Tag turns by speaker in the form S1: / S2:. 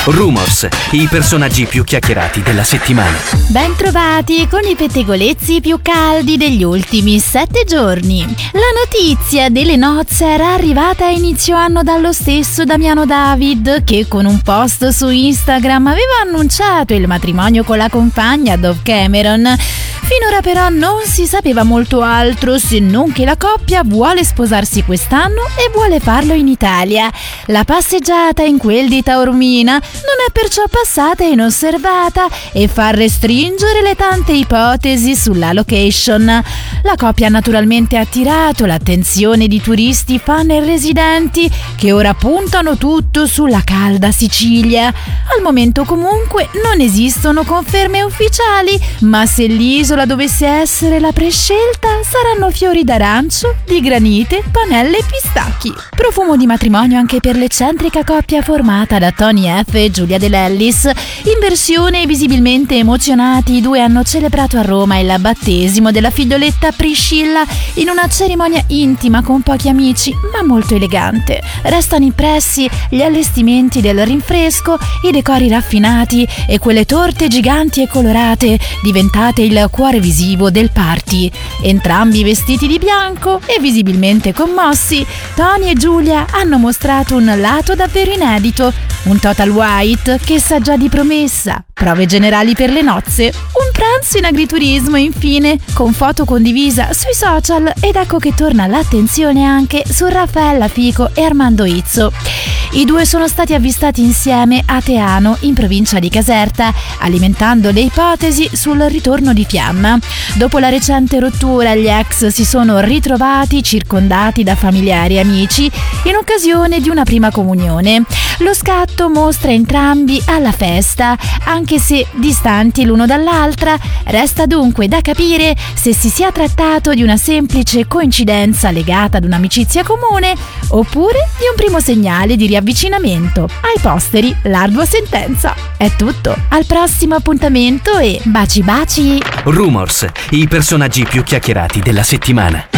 S1: Rumors, i personaggi più chiacchierati della settimana.
S2: Ben trovati con i pettegolezzi più caldi degli ultimi 7 giorni. La notizia delle nozze era arrivata a inizio anno dallo stesso Damiano David, che con un post su Instagram aveva annunciato il matrimonio con la compagna Dove Cameron. Finora però non si sapeva molto altro, se non che la coppia vuole sposarsi quest'anno e vuole farlo in Italia. La passeggiata in quel di Taormina non è perciò passata inosservata e fa restringere le tante ipotesi sulla location. La coppia ha naturalmente attirato l'attenzione di turisti, fan e residenti che ora puntano tutto sulla calda Sicilia. Al momento comunque non esistono conferme ufficiali, ma se l'isola dovesse essere la prescelta saranno fiori d'arancio, di granite, panelle e pistacchi. Profumo di matrimonio anche per l'eccentrica coppia formata da Tony F e Giulia De Lellis. In versione visibilmente emozionati, i due hanno celebrato a Roma il battesimo della figlioletta Priscilla in una cerimonia intima con pochi amici ma molto elegante. Restano impressi gli allestimenti del rinfresco, i decori raffinati e quelle torte giganti e colorate diventate il cuore visivo del party. Entrambi vestiti di bianco e visibilmente commossi, Tony e Giulia hanno mostrato un lato davvero inedito, un total white che sa già di promessa, prove generali per le nozze, un pranzo in agriturismo infine, con foto condivisa sui social, ed ecco che torna l'attenzione anche su Raffaella Fico e Armando Izzo. I due sono stati avvistati insieme a Teano, in provincia di Caserta, alimentando le ipotesi sul ritorno di fiamma. Dopo la recente rottura, gli ex si sono ritrovati circondati da familiari e amici in occasione di una prima comunione. Lo scatto mostra entrambi alla festa, anche se distanti l'uno dall'altra. Resta dunque da capire se si sia trattato di una semplice coincidenza legata ad un'amicizia comune oppure di un primo segnale di riavvicinamento. Ai posteri l'ardua sentenza. È tutto, al prossimo appuntamento e baci baci!
S1: Rumors, i personaggi più chiacchierati della settimana.